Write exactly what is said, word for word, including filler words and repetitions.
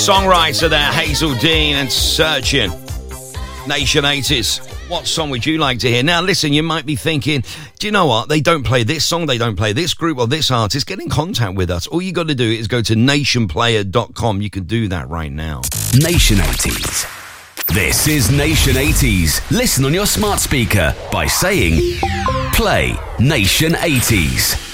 Songwriter there, Hazel Dean and Searching. Nation eighties. What song would you like to hear? Now, listen, you might be thinking, do you know what? They don't play this song, they don't play this group or this artist. Get in contact with us. All you got to do is go to nation player dot com. You can do that right now. Nation eighties. This is Nation eighties. Listen on your smart speaker by saying, play Nation eighties.